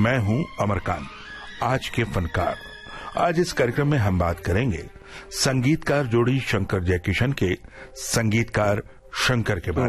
मैं हूं अमरकांत, आज के फनकार। आज इस कार्यक्रम में हम बात करेंगे संगीतकार जोड़ी शंकर जयकिशन के संगीतकार शंकर के बारे में।